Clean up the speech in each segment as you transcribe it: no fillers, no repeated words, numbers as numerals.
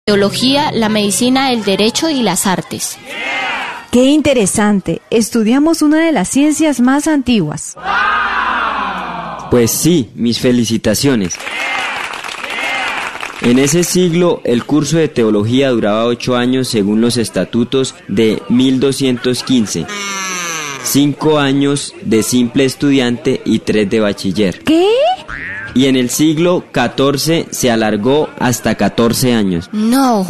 teología, la medicina, el derecho y las artes. ¡Qué interesante! Estudiamos una de las ciencias más antiguas. Pues sí, mis felicitaciones. En ese siglo, el curso de teología duraba 8 años según los estatutos de 1215. 5 años de simple estudiante y 3 de bachiller. ¿Qué? Y en el siglo XIV se alargó hasta 14 años. No.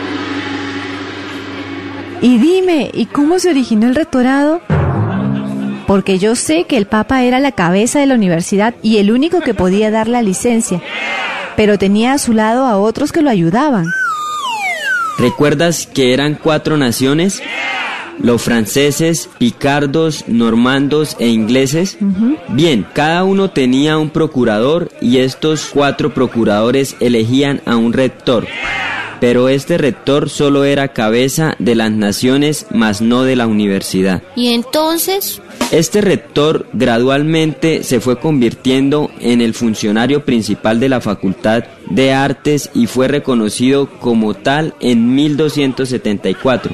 Y dime, ¿y cómo se originó el rectorado? Porque yo sé que el Papa era la cabeza de la universidad y el único que podía dar la licencia, pero tenía a su lado a otros que lo ayudaban. ¿Recuerdas que eran 4 naciones? Los franceses, picardos, normandos e ingleses. Bien, cada uno tenía un procurador y estos 4 procuradores elegían a un rector. Pero este rector solo era cabeza de las naciones, mas no de la universidad. ¿Y entonces? Este rector gradualmente se fue convirtiendo en el funcionario principal de la Facultad de Artes y fue reconocido como tal en 1274.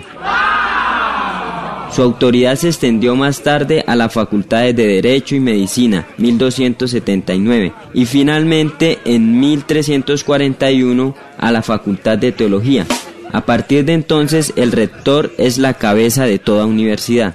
Su autoridad se extendió más tarde a las facultades de Derecho y Medicina, 1279, y finalmente en 1341 a la Facultad de Teología. A partir de entonces, el rector es la cabeza de toda universidad.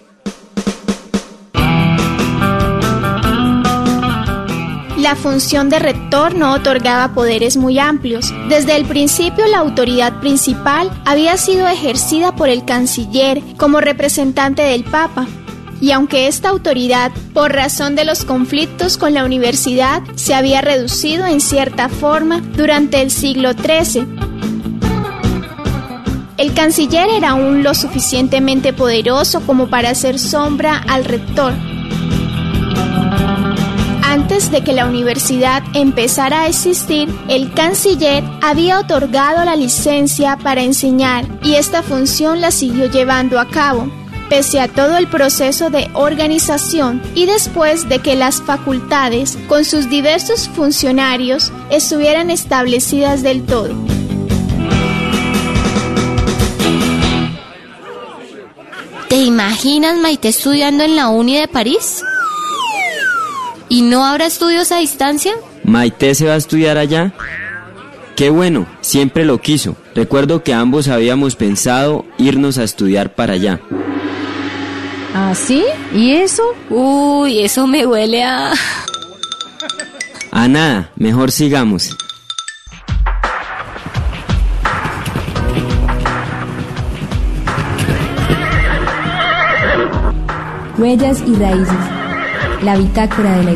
La función de rector no otorgaba poderes muy amplios. Desde el principio, la autoridad principal había sido ejercida por el canciller como representante del Papa. Y aunque esta autoridad, por razón de los conflictos con la universidad, se había reducido en cierta forma durante el siglo XIII, el canciller era aún lo suficientemente poderoso como para hacer sombra al rector. Antes de que la universidad empezara a existir, el canciller había otorgado la licencia para enseñar y esta función la siguió llevando a cabo, pese a todo el proceso de organización y después de que las facultades, con sus diversos funcionarios, estuvieran establecidas del todo. ¿Te imaginas Maite estudiando en la Uni de París? ¿Y no habrá estudios a distancia? ¿Maite se va a estudiar allá? ¡Qué bueno! Siempre lo quiso. Recuerdo que ambos habíamos pensado irnos a estudiar para allá. ¿Ah, sí? ¿Y eso? Uy, eso me huele a... A nada, mejor sigamos. Huellas y raíces. La bitácora de la